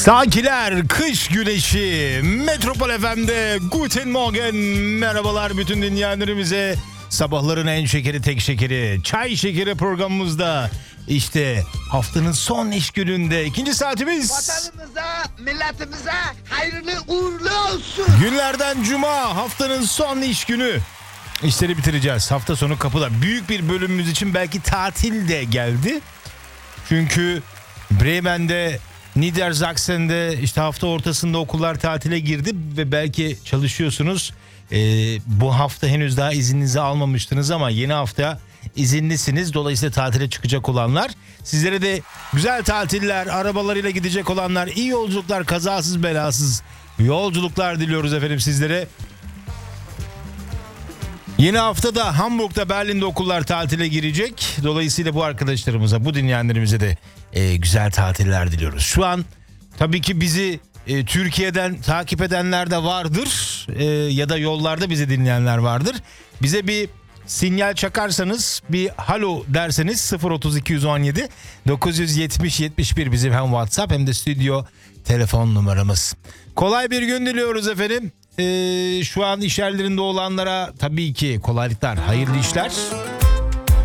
Sakiler, kış güneşi, Metropol FM'de Guten Morgen, merhabalar bütün dinleyenlerimize. Sabahların en şekeri, tek şekeri, çay şekeri programımızda işte haftanın son iş gününde ikinci saatimiz. Vatanımıza, milletimize hayırlı uğurlu olsun. Günlerden cuma, haftanın son iş günü. İşleri bitireceğiz. Hafta sonu kapıda. Büyük bir bölümümüz için belki tatil de geldi. Çünkü Bremen'de, Niedersachsen'de işte hafta ortasında okullar tatile girdi ve belki çalışıyorsunuz. Bu hafta henüz daha izninizi almamıştınız ama yeni hafta izinlisiniz. Dolayısıyla tatile çıkacak olanlar, sizlere de güzel tatiller, arabalarıyla gidecek olanlar, iyi yolculuklar, kazasız belasız yolculuklar diliyoruz efendim sizlere. Yeni haftada Hamburg'da, Berlin'de okullar tatile girecek. Dolayısıyla bu arkadaşlarımıza, bu dinleyenlerimize de güzel tatiller diliyoruz. Şu an tabii ki bizi Türkiye'den takip edenler de vardır. Ya da yollarda bizi dinleyenler vardır. Bize bir sinyal çakarsanız, bir halo derseniz 03217 970 71 bizim hem WhatsApp hem de stüdyo telefon numaramız. Kolay bir gün diliyoruz efendim. Şu an iş yerlerinde olanlara tabii ki kolaylıklar, hayırlı işler.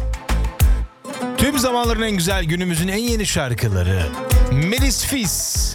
Tüm zamanların en güzel, günümüzün en yeni şarkıları. Melis Fis.